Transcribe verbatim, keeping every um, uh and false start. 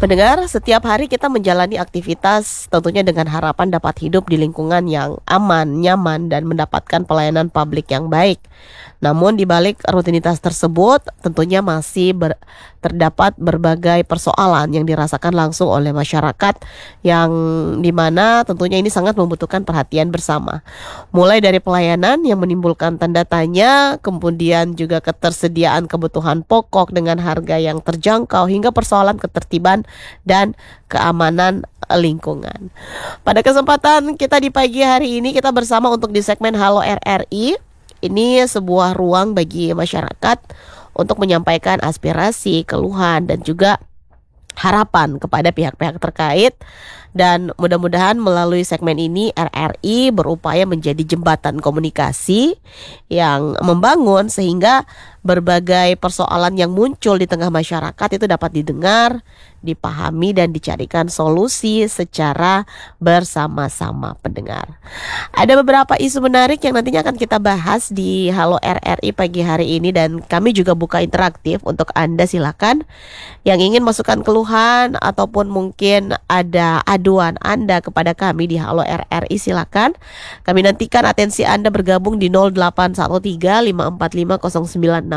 Pendengar, setiap hari kita menjalani aktivitas tentunya dengan harapan dapat hidup di lingkungan yang aman, nyaman, dan mendapatkan pelayanan publik yang baik. Namun di balik rutinitas tersebut tentunya masih ber- terdapat berbagai persoalan yang dirasakan langsung oleh masyarakat yang dimana tentunya ini sangat membutuhkan perhatian bersama. Mulai dari pelayanan yang menimbulkan tanda tanya, kemudian juga ketersediaan kebutuhan pokok dengan harga yang terjangkau hingga persoalan ketertiban dan keamanan lingkungan. Pada kesempatan kita di pagi hari ini kita bersama untuk di segmen Halo R R I. Ini sebuah ruang bagi masyarakat untuk menyampaikan aspirasi, keluhan, dan juga harapan kepada pihak-pihak terkait. Dan mudah-mudahan melalui segmen ini R R I berupaya menjadi jembatan komunikasi yang membangun sehingga berbagai persoalan yang muncul di tengah masyarakat itu dapat didengar, dipahami, dan dicarikan solusi secara bersama-sama pendengar. Ada beberapa isu menarik yang nantinya akan kita bahas di Halo R R I pagi hari ini, dan kami juga buka interaktif untuk Anda. Silakan yang ingin masukkan keluhan ataupun mungkin ada aduan Anda kepada kami di Halo R R I, silakan. Kami nantikan atensi Anda bergabung di nol delapan satu tiga lima empat lima nol sembilan enam